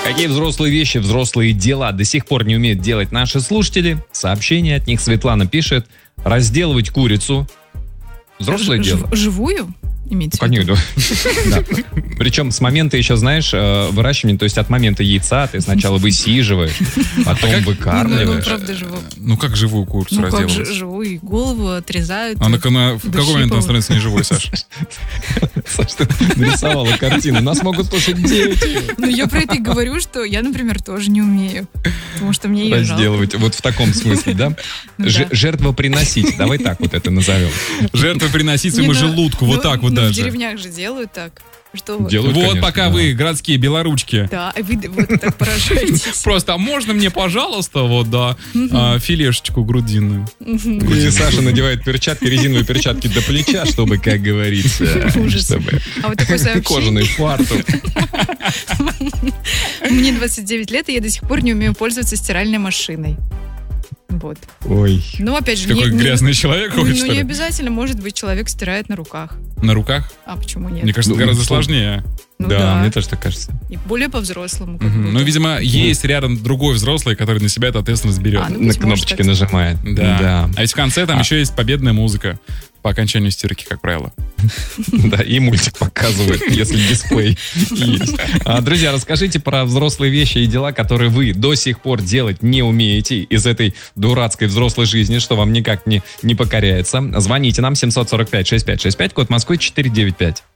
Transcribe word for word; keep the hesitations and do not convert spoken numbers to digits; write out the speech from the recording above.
Какие взрослые вещи, взрослые дела до сих пор не умеют делать наши слушатели? Сообщение от них. Светлана пишет: разделывать курицу. Взрослое Ж- дело. Живую? Имеется в виду? Конечно. Да. Причем с момента еще, знаешь, выращивания, то есть от момента яйца ты сначала высиживаешь, потом Ну, выкармливаешь. правда, живую. Ну как живую курицу Ну, как же разделывать? живую голову отрезают. А на, на, в какой момент она становится неживой, Саш? Саш, ты нарисовала картину. Нас могут слушать дети. Ну, я про это и говорю, что я, например, тоже не умею. Потому что мне ее жалко. Разделывать. Вот в таком смысле, да? Ну Ж- да. Жертвоприносить. Давай так вот это назовем. Жертвы приносить Не, своему ну, желудку, вот ну, так вот ну, в даже. деревнях же делают так. Что вы? Делают, Вот конечно, пока да. вы, городские белоручки. Да, и вы вот так поражаетесь. Просто, а можно мне, пожалуйста, вот, да, а, филешечку грудинную? И Саша надевает перчатки, резиновые перчатки до плеча, чтобы, как говорится, Ужас. чтобы А вот такое сообщение. кожаный фартук. Мне двадцать девять лет, и я до сих пор не умею пользоваться стиральной машиной. Вот. Ой. Ну, опять же, Какой не, грязный человек ну, ходит, ну, что не ли? обязательно, может быть, человек стирает на руках. На руках? А почему нет? Мне кажется, Ну, это гораздо ну, сложнее. Ну Да, да. мне тоже так кажется. И более по-взрослому. как Мгм. будто. Ну, видимо, есть рядом другой взрослый, который на себя эту ответственность берет. А, ну, На быть может, кнопочки так. нажимает. Да. Да. А ведь в конце там А. еще есть победная музыка по окончанию стирки, как правило. Да, и мультик показывает, если дисплей есть. А, Друзья, расскажите про взрослые вещи и дела, которые вы до сих пор делать не умеете из этой дурацкой взрослой жизни, что вам никак не, не покоряется. Звоните нам семь сорок пять шестьдесят пять шестьдесят пять, код Москвы четыреста девяносто пять.